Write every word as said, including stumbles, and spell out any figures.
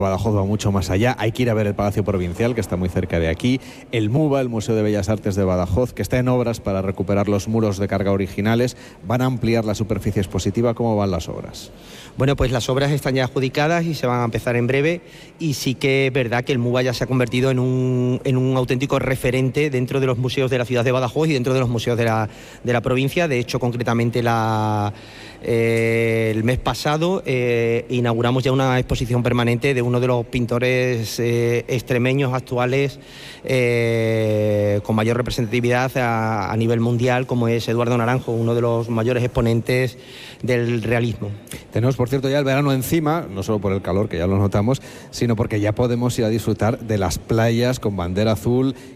Badajoz va mucho más allá, hay que ir a ver el Palacio Provincial, que está muy cerca de aquí, el MUBA, el Museo de Bellas Artes de Badajoz, que está en obras para recuperar los muros de carga originales, van a ampliar la superficie expositiva. ¿Cómo van las obras? Bueno, pues las obras están ya adjudicadas y se van a empezar en breve, y sí que es verdad que el MUBA ya se ha convertido en un, en un auténtico referente dentro de los museos de la ciudad de Badajoz y dentro de los museos de la, de la provincia. De hecho, concretamente la, eh, el mes pasado eh, inauguramos ya una exposición permanente de uno de los pintores eh, extremeños actuales eh, con mayor representatividad a, a nivel mundial, como es Eduardo Naranjo, uno de los mayores exponentes del realismo. Tenemos, por cierto, ya el verano encima, no solo por el calor, que ya lo notamos, sino porque ya podemos ir a disfrutar de las playas con bandera azul